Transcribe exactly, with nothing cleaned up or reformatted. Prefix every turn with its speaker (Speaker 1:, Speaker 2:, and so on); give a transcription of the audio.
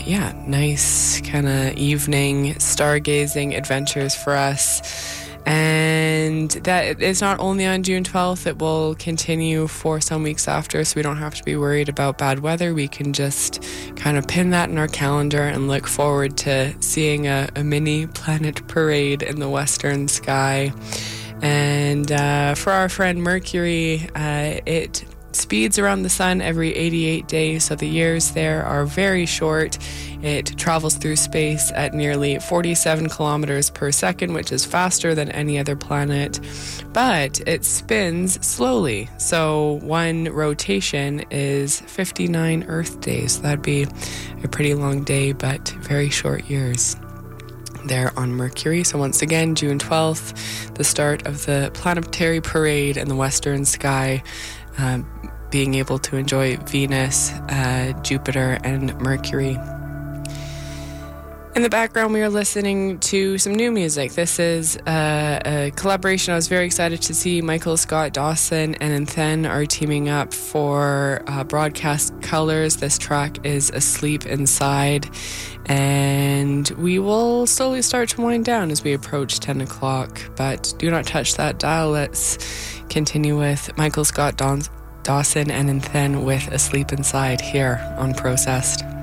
Speaker 1: yeah, nice kind of evening stargazing adventures for us. And that is not only on June twelfth, it will continue for some weeks after, so we don't have to be worried about bad weather. We can just kind of pin that in our calendar and look forward to seeing a, a mini planet parade in the western sky. And uh, for our friend Mercury, uh, it speeds around the sun every eighty-eight days, so the years there are very short. It travels through space at nearly forty-seven kilometers per second, which is faster than any other planet, but it spins slowly. So one rotation is fifty-nine Earth days. So that'd be a pretty long day, but very short years there on Mercury. So once again, June twelfth, the start of the planetary parade in the western sky, uh, being able to enjoy Venus, uh, Jupiter, and Mercury. In the background, we are listening to some new music. This is uh, a collaboration. I was very excited to see Michael Scott Dawson and Nthen are teaming up for uh, Broadcast Colors. This track is Asleep Inside, and we will slowly start to wind down as we approach ten o'clock, but do not touch that dial. Let's continue with Michael Scott Dawson and Nthen with Asleep Inside here on Processed.